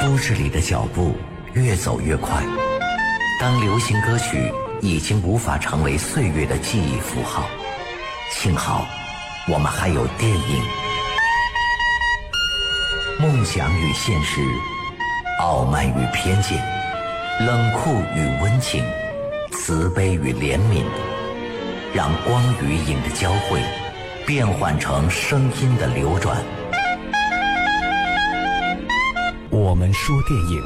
都市里的脚步越走越快，当流行歌曲已经无法成为岁月的记忆符号，幸好我们还有电影。梦想与现实，傲慢与偏见，冷酷与温情，慈悲与怜悯，让光与影的交汇变换成声音的流转。我们说电影。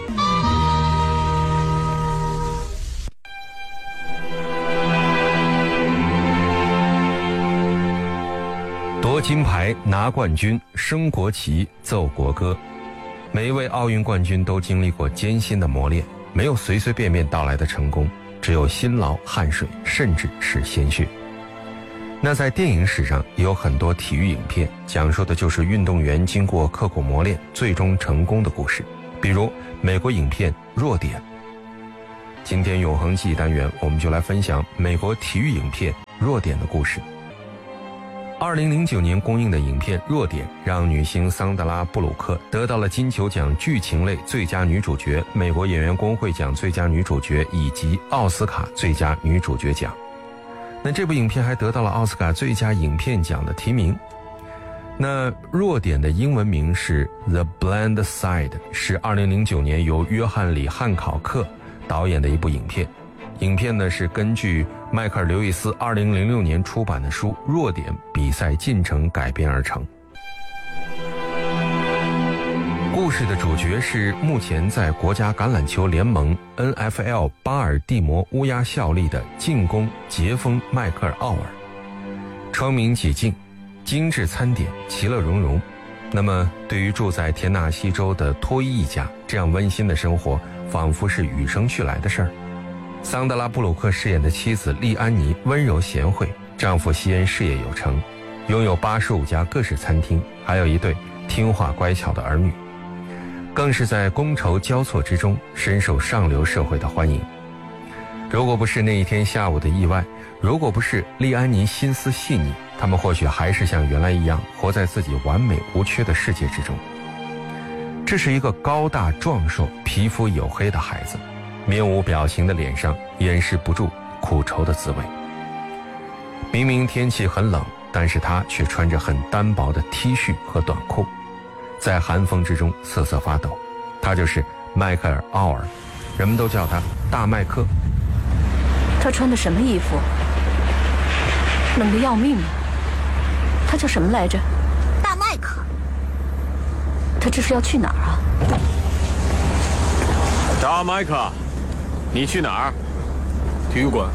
夺金牌、拿冠军、升国旗、奏国歌，每一位奥运冠军都经历过艰辛的磨练，没有随随便便到来的成功，只有辛劳、汗水，甚至是鲜血。那在电影史上也有很多体育影片，讲述的就是运动员经过刻苦磨练最终成功的故事，比如美国影片《弱点》。今天永恒记忆单元，我们就来分享美国体育影片《弱点》的故事。2009年公映的影片《弱点》让女星桑德拉·布鲁克得到了金球奖剧情类最佳女主角、美国演员工会奖最佳女主角以及奥斯卡最佳女主角奖。那这部影片还得到了奥斯卡最佳影片奖的提名。那《弱点》的英文名是 The Blind Side， 是2009年由约翰·里汉考克导演的一部影片。影片呢是根据迈克尔·刘易斯2006年出版的书《弱点：比赛进程》改编而成。故事的主角是目前在国家橄榄球联盟 NFL 巴尔的摩乌鸦效力的进攻截锋迈克尔·奥尔。窗明几净，精致餐点，其乐融融。那么对于住在田纳西州的托伊一家，这样温馨的生活仿佛是与生俱来的事儿。桑德拉·布鲁克饰演的妻子莉安妮温柔贤惠，丈夫西恩事业有成，拥有85家各式餐厅，还有一对听话乖巧的儿女，更是在觥筹交错之中深受上流社会的欢迎。如果不是那一天下午的意外，如果不是莉安妮心思细腻，他们或许还是像原来一样活在自己完美无缺的世界之中。这是一个高大壮硕、皮肤黝黑的孩子，面无表情的脸上掩饰不住苦愁的滋味。明明天气很冷，但是他却穿着很单薄的 T 恤和短裤，在寒风之中瑟瑟发抖。他就是迈克尔·奥尔，人们都叫他大麦克。 他穿的什么衣服？冷得要命啊！他叫什么来着？ 大麦克。 他这是要去哪儿啊？ 大麦克，你去哪儿？ 体育馆。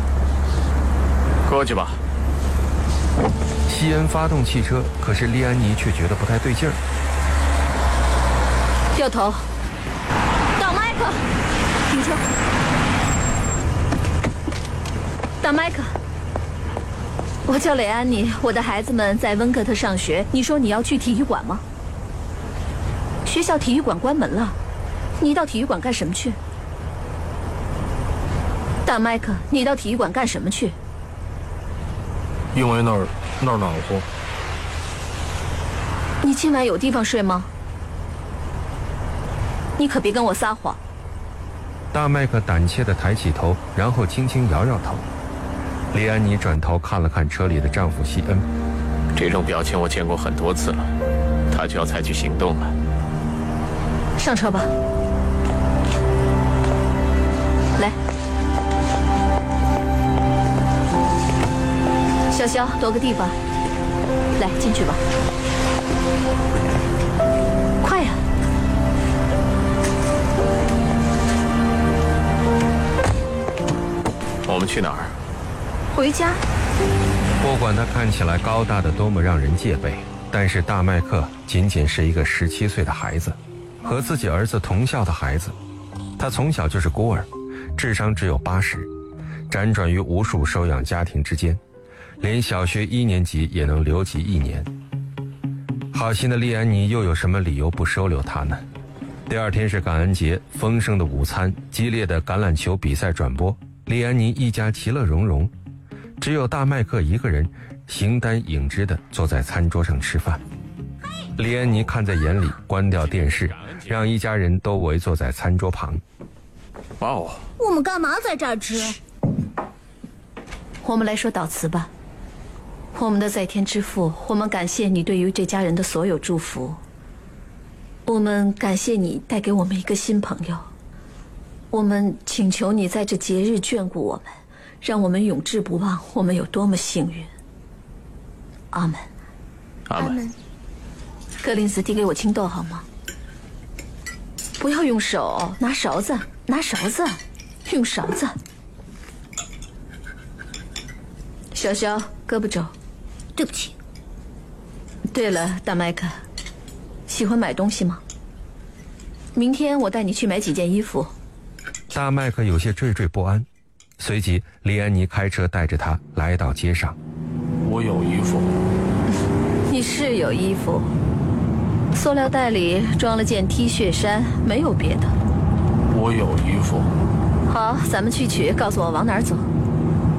过去吧。 西恩发动汽车，可是莉安妮却觉得不太对劲儿。 掉头。大麦克，停车。大麦克，我叫蕾安妮，我的孩子们在温克特上学。你说你要去体育馆吗？学校体育馆关门了，你到体育馆干什么去？大麦克，你到体育馆干什么去？ 因为那儿暖和。 你今晚有地方睡吗？你可别跟我撒谎。 大麦克胆怯地抬起头，然后轻轻摇摇头。莉安妮转头看了看车里的丈夫西恩， 这种表情我见过很多次了，他就要采取行动了。 上车吧。来，小肖，躲个地方。来，进去吧。快呀！ 我们去哪儿？ 回家。 不管他看起来高大的多么让人戒备，但是大麦克仅仅是一个17岁的孩子，和自己儿子同校的孩子。他从小就是孤儿，智商只有80，辗转于无数收养家庭之间，连小学1年级也能留级1年。好心的莉安妮又有什么理由不收留他呢？第二天是感恩节，丰盛的午餐，激烈的橄榄球比赛转播，莉安妮一家其乐融融，只有大麦克一个人形单影只地坐在餐桌上吃饭。 李安妮看在眼里，关掉电视，让一家人都围坐在餐桌旁。 哇哦， 我们干嘛在这儿吃？ 我们来说悼词吧。我们的在天之父，我们感谢你对于这家人的所有祝福。我们感谢你带给我们一个新朋友。我们请求你在这节日眷顾我们，让我们永志不忘我们有多么幸运。阿门。 阿门。 格林斯，递给我青豆好吗？不要用手，拿勺子，拿勺子，用勺子。小肖，胳膊肘。 对不起。 对了，大麦克，喜欢买东西吗？明天我带你去买几件衣服。 大麦克有些惴惴不安，随即李安妮开车带着他来到街上。 我有衣服。 你是有衣服，塑料袋里装了件 T 恤衫，没有别的。 我有衣服。 好，咱们去取，告诉我往哪儿走。